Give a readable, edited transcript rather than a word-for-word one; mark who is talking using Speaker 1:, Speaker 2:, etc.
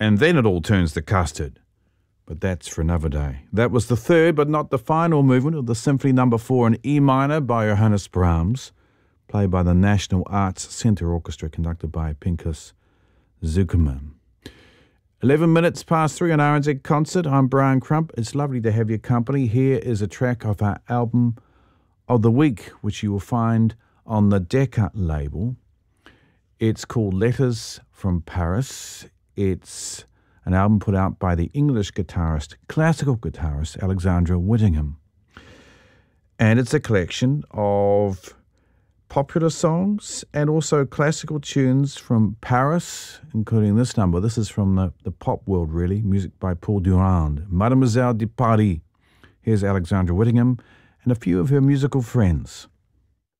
Speaker 1: And then it all turns to custard. But that's for another day. That was the third, but not the final movement of the Symphony No. 4 in E minor by Johannes Brahms, played by the National Arts Centre Orchestra, conducted by Pinchas Zukerman. 11 minutes past 3 on RNZ Concert. I'm Brian Crump. It's lovely to have your company. Here is a track of our album of the week, which you will find on the Decca label. It's called Letters from Paris. It's an album put out by the English guitarist, classical guitarist, Alexandra Whittingham. And it's a collection of popular songs and also classical tunes from Paris, including this number. This is from the pop world, really. Music by Paul Durand. Mademoiselle de Paris. Here's Alexandra Whittingham and a few of her musical friends.